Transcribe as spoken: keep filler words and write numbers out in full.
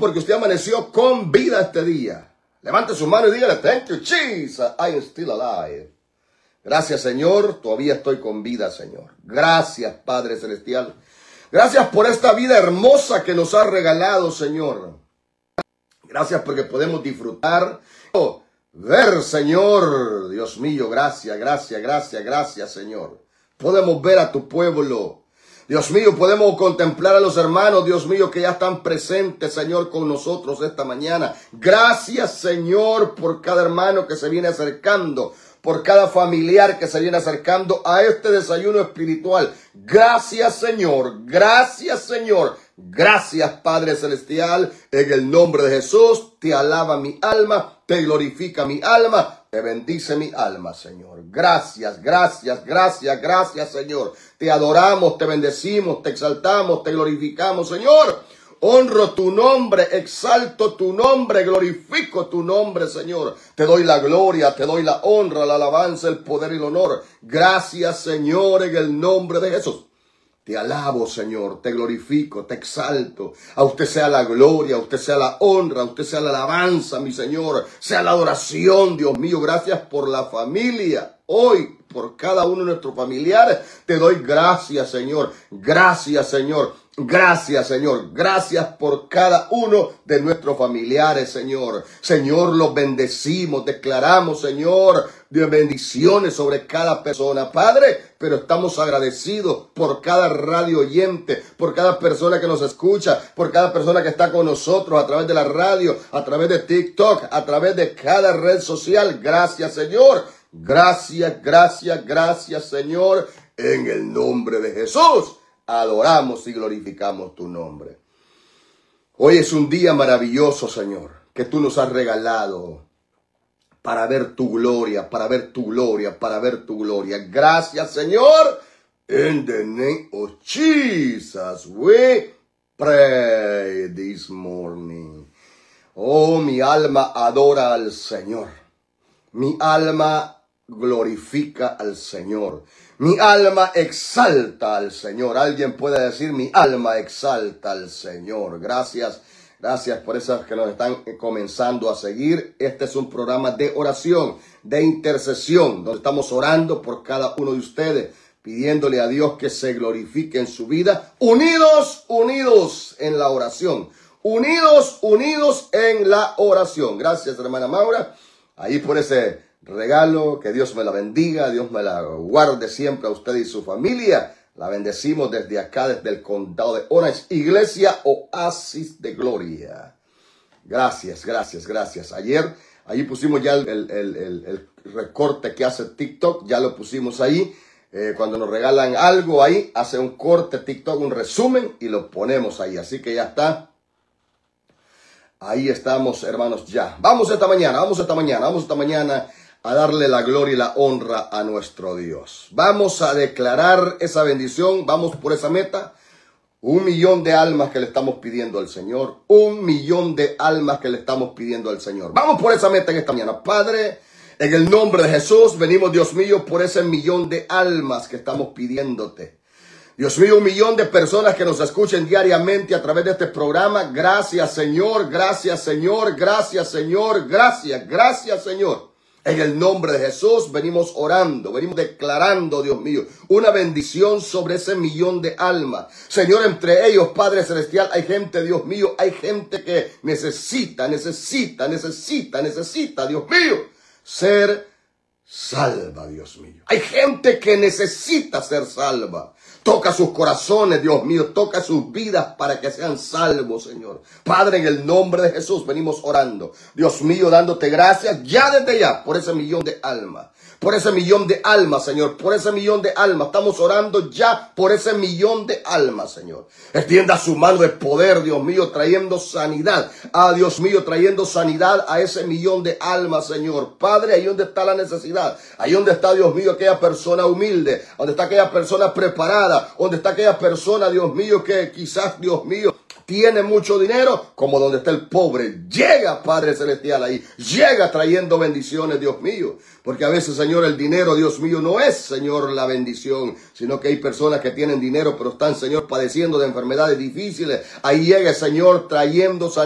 porque usted amaneció con vida este día. Levante su mano y dígale, thank you, Jesus, I am still alive. Gracias, Señor, todavía estoy con vida, Señor. Gracias, Padre Celestial. Gracias por esta vida hermosa que nos ha regalado, Señor. Gracias porque podemos disfrutar, ver, Señor. Dios mío, gracias, gracias, gracias, gracias, Señor. Podemos ver a tu pueblo. Dios mío, podemos contemplar a los hermanos, Dios mío, que ya están presentes, Señor, con nosotros esta mañana. Gracias, Señor, por cada hermano que se viene acercando, por cada familiar que se viene acercando a este desayuno espiritual. Gracias, Señor. Gracias, Señor. Gracias, Padre Celestial. En el nombre de Jesús, te alaba mi alma, te glorifica mi alma. Te bendice mi alma, Señor. Gracias, gracias, gracias, gracias, Señor. Te adoramos, te bendecimos, te exaltamos, te glorificamos, Señor. Honro tu nombre, exalto tu nombre, glorifico tu nombre, Señor. Te doy la gloria, te doy la honra, la alabanza, el poder y el honor. Gracias, Señor, en el nombre de Jesús. Te alabo, Señor, te glorifico, te exalto. A usted sea la gloria, a usted sea la honra, a usted sea la alabanza, mi Señor. Sea la adoración, Dios mío. Gracias por la familia. Hoy, por cada uno de nuestros familiares, te doy gracias, Señor. Gracias, Señor. Gracias, Señor. Gracias por cada uno de nuestros familiares, Señor. Señor, los bendecimos, declaramos, Señor, de bendiciones sobre cada persona, Padre, pero estamos agradecidos por cada radio oyente, por cada persona que nos escucha, por cada persona que está con nosotros a través de la radio, a través de TikTok, a través de cada red social. Gracias, Señor. Gracias, gracias, gracias, Señor. En el nombre de Jesús, adoramos y glorificamos tu nombre. Hoy es un día maravilloso, Señor, que tú nos has regalado para ver tu gloria, para ver tu gloria, para ver tu gloria. Gracias, Señor. In the name of Jesus, we pray this morning. Oh, mi alma adora al Señor. Mi alma glorifica al Señor. Mi alma exalta al Señor. Alguien puede decir, mi alma exalta al Señor. Gracias. Gracias por esas que nos están comenzando a seguir. Este es un programa de oración, de intercesión, donde estamos orando por cada uno de ustedes, pidiéndole a Dios que se glorifique en su vida. Unidos, unidos en la oración. Unidos, unidos en la oración. Gracias, hermana Maura, ahí por ese regalo. Que Dios me la bendiga, Dios me la guarde siempre a usted y su familia. La bendecimos desde acá, desde el condado de Orange, Iglesia Oasis de Gloria. Gracias, gracias, gracias. Ayer, ahí pusimos ya el, el, el, el recorte que hace TikTok, ya lo pusimos ahí. Eh, cuando nos regalan algo ahí, hace un corte TikTok, un resumen y lo ponemos ahí. Así que ya está. Ahí estamos, hermanos, ya. Vamos esta mañana, vamos esta mañana, vamos esta mañana a darle la gloria y la honra a nuestro Dios. Vamos a declarar esa bendición, vamos por esa meta. Un millón de almas que le estamos pidiendo al Señor. Un millón de almas que le estamos pidiendo al Señor. Vamos por esa meta en esta mañana. Padre, en el nombre de Jesús, venimos, Dios mío, por ese millón de almas que estamos pidiéndote. Dios mío, un millón de personas que nos escuchen diariamente a través de este programa. Gracias, Señor, gracias, Señor, gracias, Señor, gracias, gracias, Señor. En el nombre de Jesús venimos orando, venimos declarando, Dios mío, una bendición sobre ese millón de almas. Señor, entre ellos, Padre Celestial, hay gente, Dios mío, hay gente que necesita, necesita, necesita, necesita, Dios mío, ser salva, Dios mío. Hay gente que necesita ser salva. Toca sus corazones, Dios mío, toca sus vidas para que sean salvos, Señor. Padre, en el nombre de Jesús venimos orando. Dios mío, dándote gracias ya desde ya por ese millón de almas. Por ese millón de almas, Señor. Por ese millón de almas. Estamos orando ya por ese millón de almas, Señor. Extienda su mano de poder, Dios mío, trayendo sanidad. Ah, Dios mío, trayendo sanidad a ese millón de almas, Señor. Padre, ahí donde está la necesidad. Ahí donde está, Dios mío, aquella persona humilde. Donde está aquella persona preparada. Donde está aquella persona, Dios mío, que quizás, Dios mío, tiene mucho dinero, como donde está el pobre. Llega, Padre Celestial, ahí. Llega trayendo bendiciones, Dios mío. Porque a veces, Señor, el dinero, Dios mío, no es, Señor, la bendición. Sino que hay personas que tienen dinero, pero están, Señor, padeciendo de enfermedades difíciles. Ahí llega, Señor, trayendo sanidad.